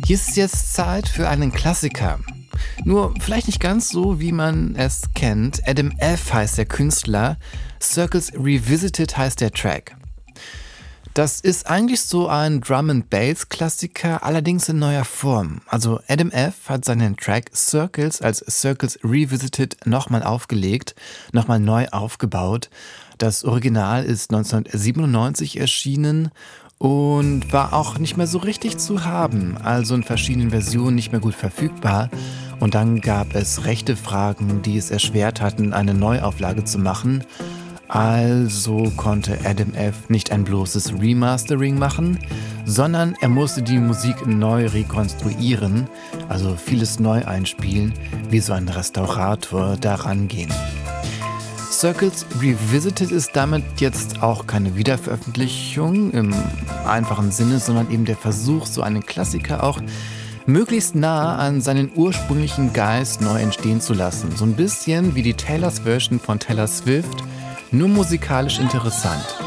Hier ist jetzt Zeit für einen Klassiker. Nur vielleicht nicht ganz so, wie man es kennt. Adam F. heißt der Künstler, Circles Revisited heißt der Track. Das ist eigentlich so ein Drum-and-Bass-Klassiker, allerdings in neuer Form. Also Adam F. hat seinen Track Circles als Circles Revisited nochmal aufgelegt, nochmal neu aufgebaut. Das Original ist 1997 erschienen und war auch nicht mehr so richtig zu haben, also in verschiedenen Versionen nicht mehr gut verfügbar. Und dann gab es rechte Fragen, die es erschwert hatten, eine Neuauflage zu machen. Also konnte Adam F. nicht ein bloßes Remastering machen, sondern er musste die Musik neu rekonstruieren, also vieles neu einspielen, wie so ein Restaurator daran gehen. Circles Revisited ist damit jetzt auch keine Wiederveröffentlichung im einfachen Sinne, sondern eben der Versuch, so einen Klassiker auch möglichst nah an seinen ursprünglichen Geist neu entstehen zu lassen. So ein bisschen wie die Taylors Version von Taylor Swift, nur musikalisch interessant.